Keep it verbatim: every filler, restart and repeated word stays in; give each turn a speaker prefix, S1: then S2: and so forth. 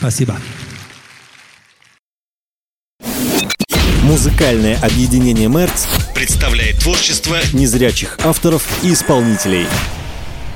S1: Спасибо.
S2: Музыкальное объединение «Мерц»
S3: представляет творчество
S2: незрячих авторов и исполнителей.